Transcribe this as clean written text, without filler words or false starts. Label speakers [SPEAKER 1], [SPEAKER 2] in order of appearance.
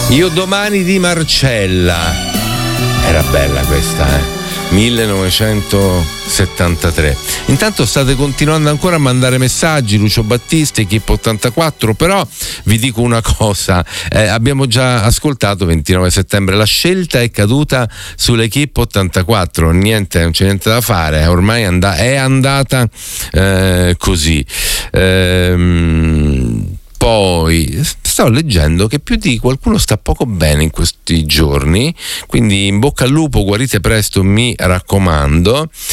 [SPEAKER 1] Io domani di Marcella. Era bella questa, 1973. Intanto state continuando ancora a mandare messaggi, Lucio Battisti, Equipe 84, però vi dico una cosa, abbiamo già ascoltato 29 settembre, la scelta è caduta sull'Equipe 84, niente, non c'è niente da fare, ormai è andata così. Poi sto leggendo che più di qualcuno sta poco bene in questi giorni, quindi in bocca al lupo, guarite presto, mi raccomando.